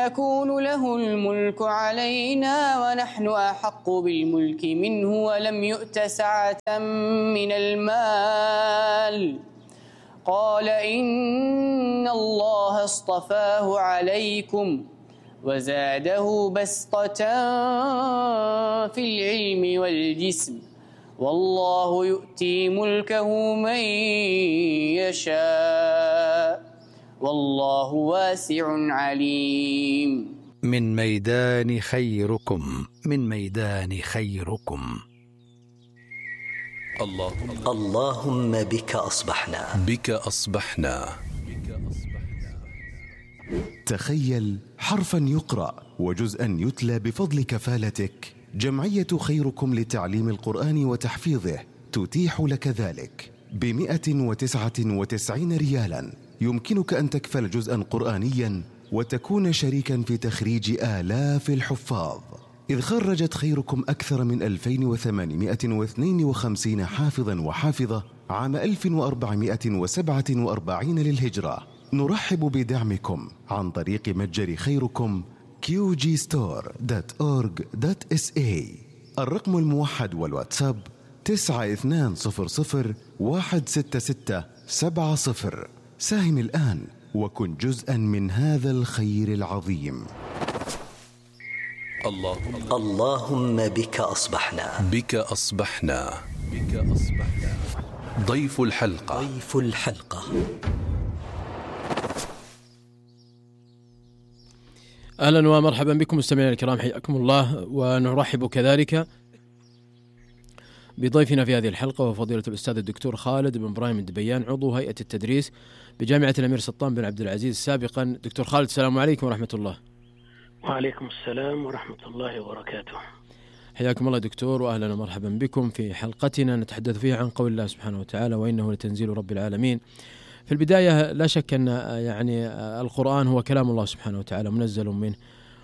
يكون له الملك علينا ونحن أحق بالملك منه ولم يؤت سعة من المال. قال إن الله اصطفاه عليكم وزاده بسطة في العلم والجسم والله يؤتي ملكه من يشاء والله واسع عليم. من ميدان خيركم، من ميدان خيركم. اللهم بك أصبحنا، بك أصبحنا. تخيل حرفا يقرأ وجزءا يتلى بفضل كفالتك. جمعية خيركم لتعليم القرآن وتحفيظه تتيح لك ذلك ب199 ريالا. يمكنك أن تكفل جزءا قرآنيا وتكون شريكا في تخريج آلاف الحفاظ، إذ خرجت خيركم أكثر من 2852 حافظا وحافظة عام 1447 للهجرة. نرحب بدعمكم عن طريق متجر خيركم qgstore.org.sa. الرقم الموحد والواتساب 9200166770. ساهم الآن وكن جزءا من هذا الخير العظيم. اللهم بك أصبحنا، بك أصبحنا. بك أصبحنا. ضيف الحلقة، ضيف الحلقة. أهلا ومرحبا بكم مستمعينا الكرام، حياكم الله، ونرحب كذلك بضيفنا في هذه الحلقة وفضيلة الأستاذ الدكتور خالد بن إبراهيم الدبيان، عضو هيئة التدريس بجامعة الأمير سلطان بن عبد العزيز سابقا. دكتور خالد، السلام عليكم ورحمة الله. وعليكم السلام ورحمة الله وبركاته. حياكم الله دكتور، وأهلا ومرحبا بكم في حلقتنا نتحدث فيها عن قول الله سبحانه وتعالى وإنه لتنزيل رب العالمين. في البداية لا شك أن القرآن هو كلام الله سبحانه وتعالى منزل منه،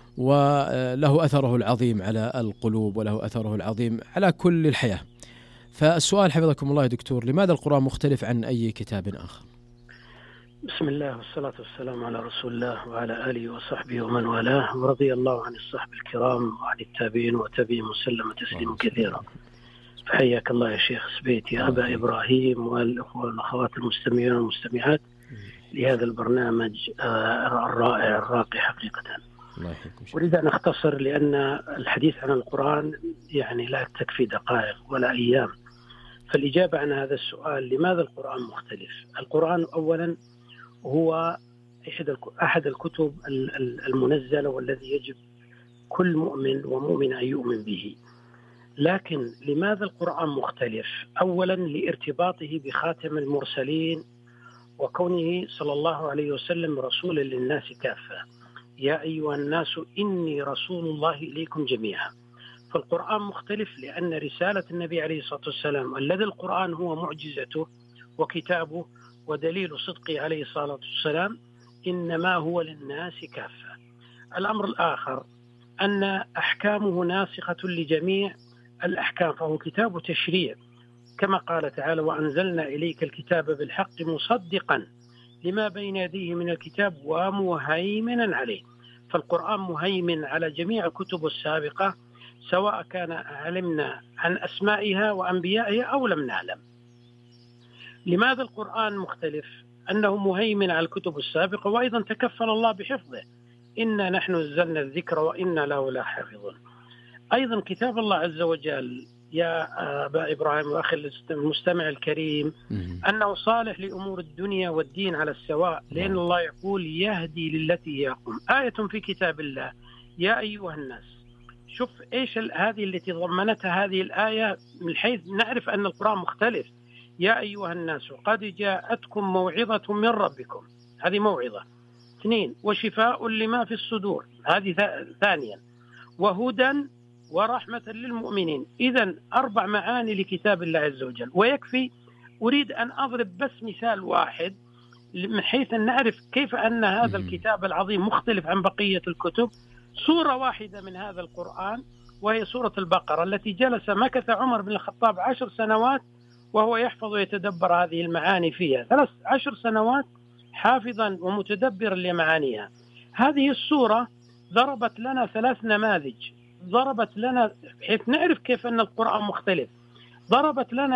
وله أثره العظيم على القلوب وله أثره العظيم على كل الحياة. فالسؤال حفظكم الله يا دكتور، لماذا القرآن مختلف عن أي كتاب آخر؟ بسم الله والصلاة والسلام على رسول الله وعلى آله وصحبه ومن والاه، ورضي الله عن الصحب الكرام وعن التابعين وتابعين وسلم تسليما كثيرا. فحياك الله يا شيخ سبيت يا أبا إبراهيم والأخوة والأخوات المستمعين والمستمعات لهذا البرنامج الرائع الراقي حقيقة. أريد أن أختصر لأن الحديث عن القرآن يعني لا تكفي دقائق ولا أيام. فالإجابة عن هذا السؤال لماذا القرآن مختلف؟ القرآن أولا هو أحد الكتب المنزلة والذي يجب كل مؤمن ومؤمن أن يؤمن به. لكن لماذا القرآن مختلف؟ أولا لارتباطه بخاتم المرسلين وكونه صلى الله عليه وسلم رسولا للناس كافة. يا أيها الناس إني رسول الله إليكم جميعا. فالقرآن مختلف لأن رسالة النبي عليه الصلاة والسلام الذي القرآن هو معجزته وكتابه ودليل صدقه عليه الصلاة والسلام إنما هو للناس كافة. الأمر الآخر أن أحكامه ناسخة لجميع الأحكام، فهو كتاب تشريع كما قال تعالى وأنزلنا إليك الكتاب بالحق مصدقا لما بين يديه من الكتاب ومهيمنا عليه. فالقرآن مهيمن على جميع الكتب السابقة سواء كان علمنا عن أسمائها وأنبيائها أو لم نعلم. لماذا القرآن مختلف؟ أنه مهيمن على الكتب السابقة وأيضا تكفل الله بحفظه، إنا نحن نزلنا الذكر وإنا له لحافظون. أيضا كتاب الله عز وجل يا أبا إبراهيم وأخي المستمع الكريم أنه صالح لأمور الدنيا والدين على السواء، لأن الله يقول يهدي للتي هي أقوم. آية في كتاب الله يا أيها الناس. شوف إيش هذه التي ضمنتها هذه الآية من حيث نعرف أن القرآن مختلف. يا أيها الناس قد جاءتكم موعظة من ربكم، هذه موعظة. 2 وشفاء لما في الصدور، هذه ثانيا. وهدى ورحمة للمؤمنين. إذن 4 معاني لكتاب الله عز وجل ويكفي. أريد أن أضرب بس مثال واحد من حيث أن نعرف كيف أن هذا الكتاب العظيم مختلف عن بقية الكتب. سورة واحدة من هذا القرآن وهي سورة البقرة التي مكث عمر بن الخطاب 10 سنوات وهو يحفظ ويتدبر هذه المعاني فيها. 13 سنوات حافظا ومتدبرا لمعانيها. هذه السورة ضربت لنا 3 نماذج، ضربت لنا بحيث نعرف كيف أن القرآن مختلف. ضربت لنا